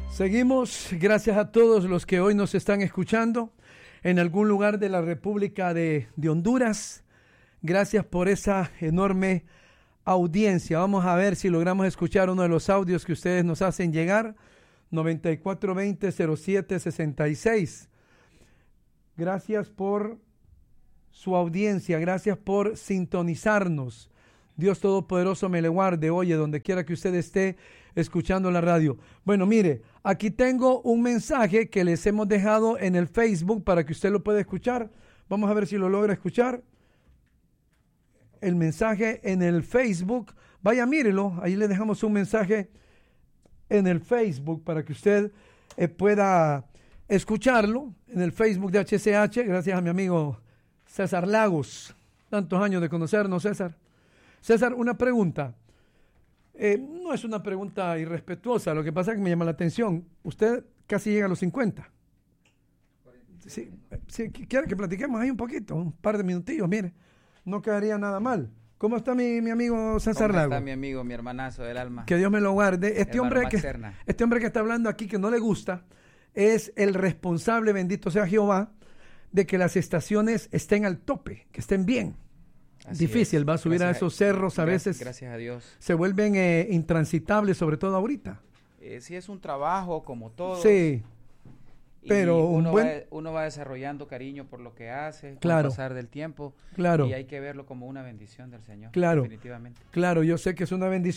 Seguimos, gracias a todos los que hoy nos están escuchando en algún lugar de la República de Honduras. Gracias por esa enorme audiencia. Vamos a ver si logramos escuchar uno de los audios que ustedes nos hacen llegar. 9420-0766. Gracias por su audiencia, gracias por sintonizarnos. Dios Todopoderoso me le guarde, oye, donde quiera que usted esté escuchando la radio. Bueno, mire, aquí tengo un mensaje que les hemos dejado en el Facebook para que usted lo pueda escuchar. Vamos a ver si lo logra escuchar. El mensaje en el Facebook. Vaya, mírelo, ahí le dejamos un mensaje en el Facebook para que usted pueda escucharlo en el Facebook de HCH. Gracias a mi amigo César Lagos. Tantos años de conocernos, César. César, una pregunta. No es una pregunta irrespetuosa, lo que pasa es que me llama la atención. Usted casi llega a los 50. Sí, quiere que platiquemos ahí un poquito, un par de minutillos, mire. No quedaría nada mal. ¿Cómo está mi amigo César Lagos? ¿Cómo está mi amigo, mi hermanazo del alma? Que Dios me lo guarde. Este hombre que está hablando aquí que no le gusta es el responsable, bendito sea Jehová, de que las estaciones estén al tope, que estén bien. Así difícil, va a subir a esos cerros a veces. Gracias a Dios. Se vuelven intransitables, sobre todo ahorita. Sí, es un trabajo como todo. Sí. Pero uno va desarrollando cariño por lo que hace, claro, con el pasar del tiempo. Claro. Y hay que verlo como una bendición del Señor. Claro. Definitivamente. Claro, yo sé que es una bendición.